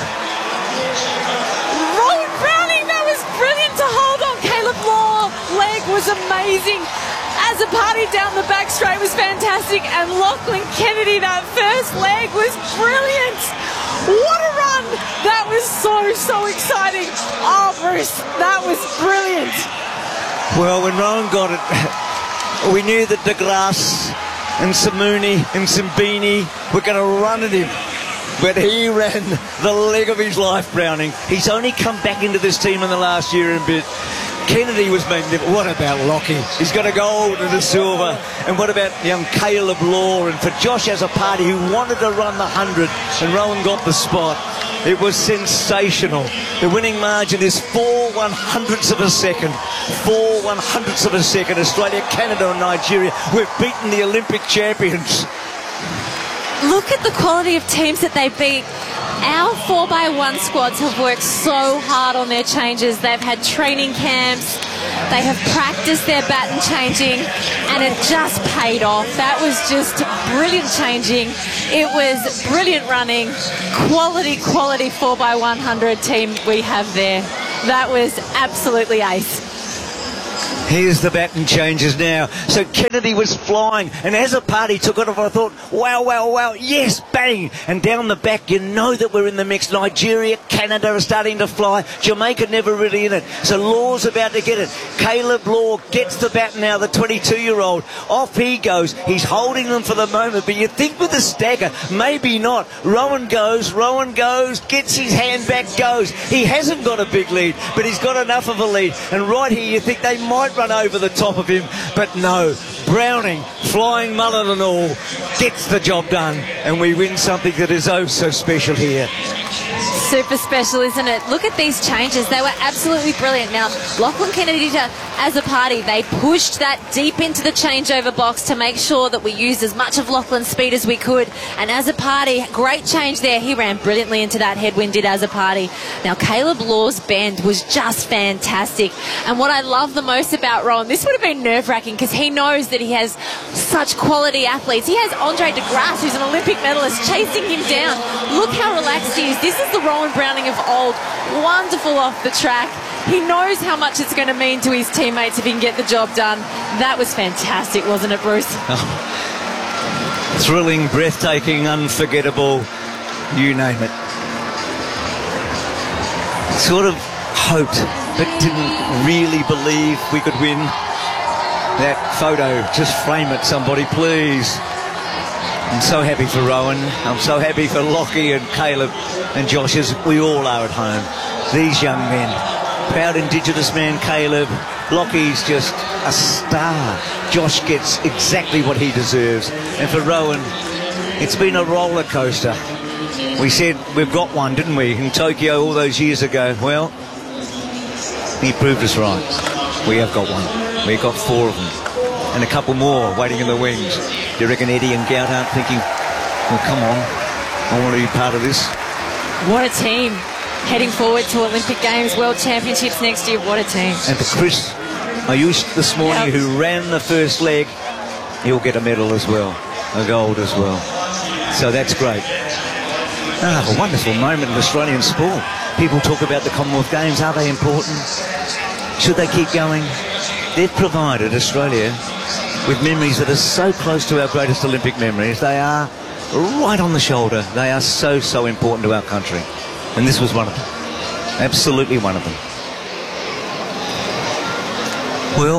Was amazing. Azamati down the back straight was fantastic, and Lachlan Kennedy, that first leg was brilliant. What a run! That was so, so exciting. Oh, Bruce, that was brilliant. Well, when Rowan got it, we knew that De Grasse and Samuni and Simbini were going to run at him. But he ran the leg of his life, Browning. He's only come back into this team in the last year and a bit. Kennedy was magnificent. What about Lockie? He's got a gold and a silver. And what about young Caleb Law? And for Josh Azamati, who wanted to run the hundred, and Rowan got the spot. It was sensational. The winning margin is four one hundredths of a second. Four one hundredths of a second. Australia, Canada and Nigeria. We've beaten the Olympic champions. Look at the quality of teams that they beat. Our four by one squads have worked so hard on their changes. They've had training camps. They have practiced their baton changing, and it just paid off. That was just brilliant changing. It was brilliant running. Quality, quality four by one hundred team we have there. That was absolutely ace. Here's the baton changes now. So Kennedy was flying, and as a party took it off, I thought, wow, wow, wow, yes, bang. And down the back, you know that we're in the mix. Nigeria, Canada are starting to fly. Jamaica never really in it. So Law's about to get it. Caleb Law gets the baton now, the twenty-two-year-old. Off he goes. He's holding them for the moment, but you think with the stagger, maybe not. Rowan goes, Rowan goes, gets his hand back, goes. He hasn't got a big lead, but he's got enough of a lead. And right here, you think they might run over the top of him, but no. Browning, flying mullet and all, gets the job done, and we win something that is oh so special here. Super special, isn't it? Look at these changes. They were absolutely brilliant. Now, Lachlan Kennedy, as a party, they pushed that deep into the changeover box to make sure that we used as much of Lachlan's speed as we could. And as a party, great change there. He ran brilliantly into that headwind, did as a party. Now, Caleb Law's bend was just fantastic. And what I love the most about Rowan, this would have been nerve-wracking because he knows that he has such quality athletes. He has Andre de Grasse, who's an Olympic medalist, chasing him down. Look how relaxed he is. This is the Rowan Browning of old. Wonderful off the track. He knows how much it's going to mean to his teammates if he can get the job done. That was fantastic, wasn't it, Bruce? Oh. Thrilling, breathtaking, unforgettable, you name it. Sort of hoped, but didn't really believe we could win. That photo, just frame it, somebody, please. I'm so happy for Rowan. I'm so happy for Lockie and Caleb and Josh, as we all are at home. These young men. Proud Indigenous man, Caleb. Lockie's just a star. Josh gets exactly what he deserves. And for Rowan, it's been a roller coaster. We said we've got one, didn't we, in Tokyo all those years ago? Well, he proved us right. We have got one. We've got four of them. And a couple more waiting in the wings. Do you reckon Eddie and Gout aren't thinking, well, come on, I want to be part of this? What a team. Heading forward to Olympic Games, World Championships next year. What a team. And for Chris Ayush this morning, yep, who ran the first leg, he'll get a medal as well, a gold as well. So that's great. Ah, a wonderful moment in Australian sport. People talk about the Commonwealth Games. Are they important? Should they keep going? They've provided Australia with memories that are so close to our greatest Olympic memories. They are right on the shoulder. They are so, so important to our country. And this was one of them. Absolutely one of them. Well,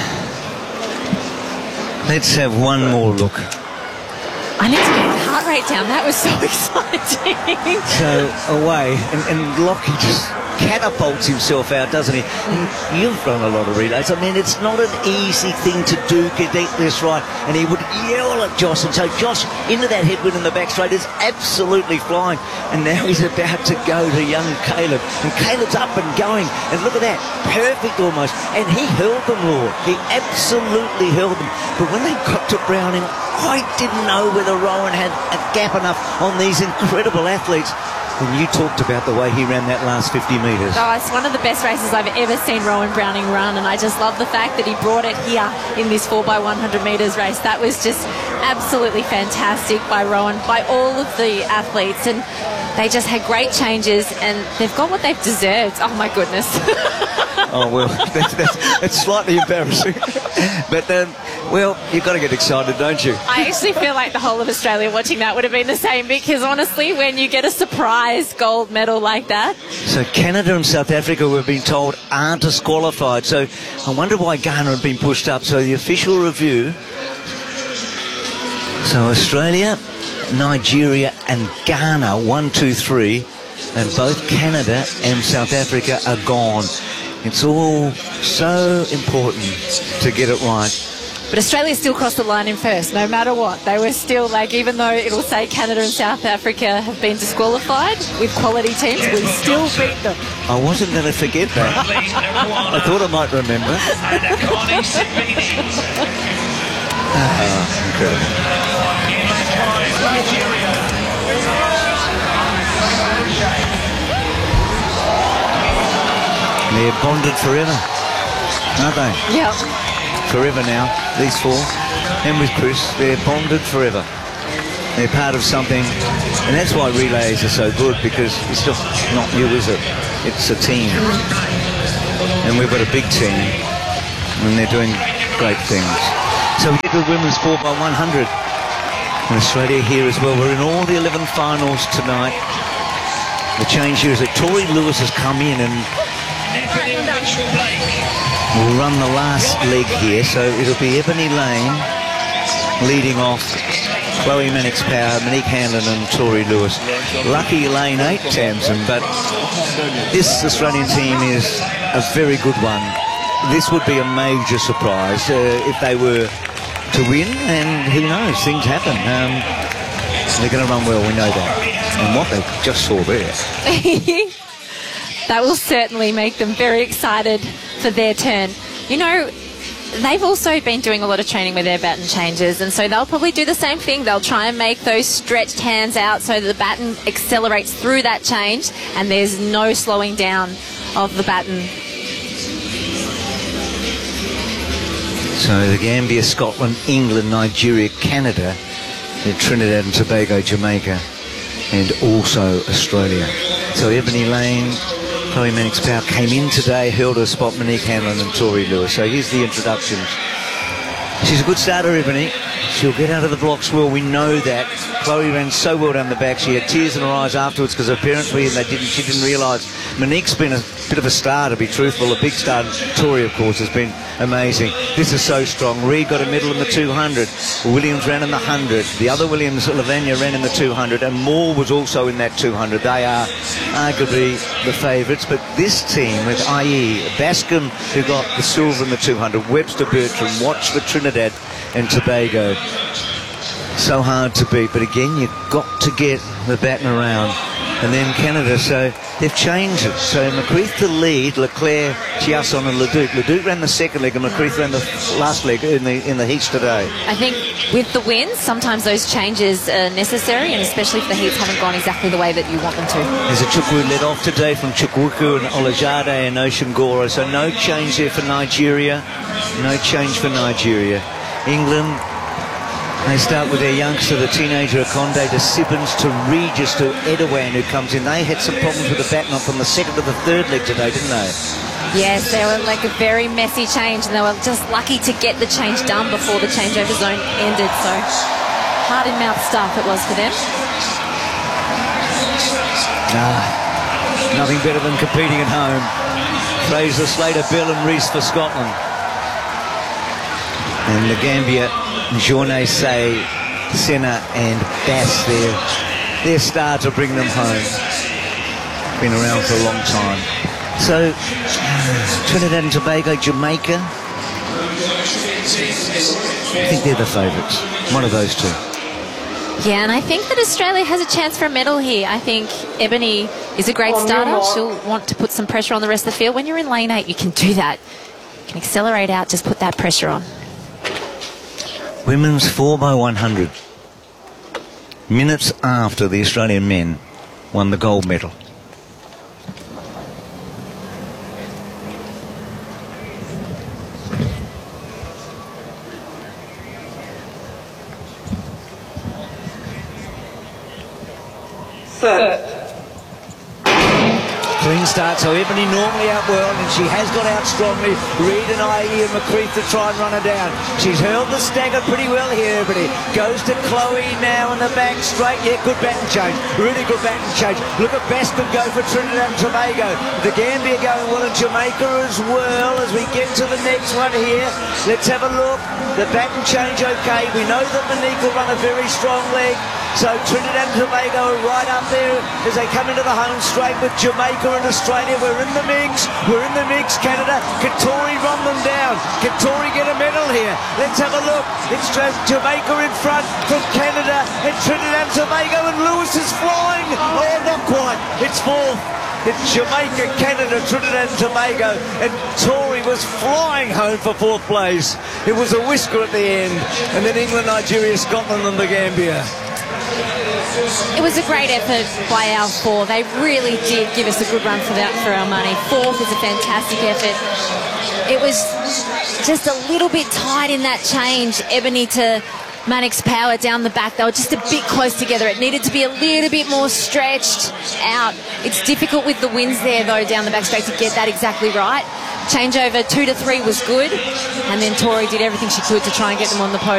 let's have one more look. I need to get the heart rate down. That was so exciting. So, away. And, and Lockie just catapults himself out, doesn't he? And you've run a lot of relays. I mean, it's not an easy thing to do, get this right. And he would yell at Josh and say, Josh, into that headwind in the back straight is absolutely flying. And now he's about to go to young Caleb. And Caleb's up and going. And look at that. Perfect almost. And he hurled them, Lord. He absolutely hurled them. But when they got to Browning, I didn't know whether Rowan had a gap enough on these incredible athletes. And you talked about the way he ran that last fifty metres. Oh, it's one of the best races I've ever seen Rowan Browning run, and I just love the fact that he brought it here in this four by one hundred metres race. That was just absolutely fantastic by Rowan, by all of the athletes, and they just had great changes, and they've got what they've deserved. Oh, my goodness. Oh, well, that's, that's, that's slightly embarrassing. But, um, well, you've got to get excited, don't you? I actually feel like the whole of Australia watching that would have been the same, because honestly, when you get a surprise gold medal like that. So Canada and South Africa, we've been told, aren't disqualified. So I wonder why Ghana had been pushed up. So the official review. So Australia, Nigeria and Ghana, one, two, three. And both Canada and South Africa are gone. It's all so important to get it right. But Australia still crossed the line in first, no matter what. They were still, like, even though it'll say Canada and South Africa have been disqualified with quality teams, we still beat them. I wasn't going to forget that. I thought I might remember. Ah, incredible. They're bonded forever, aren't they? Yep. Forever now, these four. And with Chris, they're bonded forever. They're part of something, and that's why relays are so good, because it's just not you, is it? It's a team. And we've got a big team. and they're doing great things. So we get to the women's four by one hundred. And Australia here as well. We're in all the eleven finals tonight. The change here is that Tori Lewis has come in and will run the last leg here. So it'll be Ebony Lane leading off, Chloe Mannix-Power, Monique Hanlon and Tori Lewis. Lucky lane eight, Tamsin, but this Australian team is a very good one. This would be a major surprise uh, if they were to win, and who knows, things happen. Um, they're going to run well, we know that. And what they just saw there. That will certainly make them very excited for their turn. You know, they've also been doing a lot of training with their baton changes, and so they'll probably do the same thing. They'll try and make those stretched hands out so that the baton accelerates through that change and there's no slowing down of the baton. So the Gambia, Scotland, England, Nigeria, Canada, Trinidad and Tobago, Jamaica, and also Australia. So Ebony Lane, Chloe Mannix-Power came in today, held her spot, Monique Hanlon and Tori Lewis. So here's the introductions. She's a good starter, Ebony. She'll get out of the blocks well, we know that. Chloe ran so well down the back. She had tears in her eyes afterwards because her parents were here and they didn't, she didn't realise. Monique's been a bit of a star, to be truthful, a big star. Tori, of course, has been amazing. This is so strong. Reid got a medal in the two hundred. Williams ran in the one hundred. The other Williams, Lavanya, ran in the two hundred, and Moore was also in that two hundred. They are arguably the favourites, but this team with I E, Bascom, who got the silver in the two hundred, Webster Bertram, watch the Trinidad and Tobago. So hard to beat, but again, you've got to get the baton around. And then Canada, so they've changed it. So McCreath to lead, Leclerc, Chiasson and Leduc. Leduc ran the second leg and McCreath ran the last leg in the in the heats today. I think with the wins, sometimes those changes are necessary, and especially if the heats haven't gone exactly the way that you want them to. There's a Chukwu led off today from Chukwuku and Olajade and Ocean Goro. So no change there for Nigeria. No change for Nigeria. England, they start with their youngster, the teenager Akonde, to Sibbons, to Regis, to Edewan, who comes in. They had some problems with the baton from the second to the third leg today, didn't they? Yes, they were like a very messy change, and they were just lucky to get the change done before the changeover zone ended. So heart-in-mouth stuff it was for them. Nah, nothing better than competing at home. Fraser, Slater, Bell and Rees for Scotland. And the Gambia, Journey Say, Senna and Bass, their, their star to bring them home. Been around for a long time. So, Trinidad and Tobago, Jamaica, I think they're the favourites. One of those two. Yeah, and I think that Australia has a chance for a medal here. I think Ebony is a great starter. She'll want to put some pressure on the rest of the field. When you're in lane eight, you can do that. You can accelerate out, just put that pressure on. Women's four by one hundred. Minutes after the Australian men won the gold medal. Set. Clean start, so Ebony normally out well, and she has got out strongly. Reid and I E and McCreath to try and run her down. She's held the stagger pretty well here, Ebony. Goes to Chloe now in the back straight. Yeah, good baton change. Really good baton change. Look at Bascom go for Trinidad and Tobago. The Gambia going well, and Jamaica as well as we get to the next one here. Let's have a look. The baton change okay. We know that Monique will run a very strong leg. So Trinidad and Tobago are right up there as they come into the home straight with Jamaica and Australia. We're in the mix. We're in the mix, Canada. Can Tori run them down? Can Tori get a medal here? Let's have a look. It's Jamaica in front from Canada and Trinidad and Tobago, and Lewis is flying. Oh, not quite. It's fourth. It's Jamaica, Canada, Trinidad and Tobago, and Tori was flying home for fourth place. It was a whisker at the end, and then England, Nigeria, Scotland and the Gambia. It was a great effort by our four. They really did give us a good run for that for our money. Fourth is a fantastic effort. It was just a little bit tight in that change. Ebony to Mannix-Power down the back. They were just a bit close together. It needed to be a little bit more stretched out. It's difficult with the winds there, though, down the back straight to get that exactly right. Changeover two to three was good, and then Tori did everything she could to try and get them on the podium.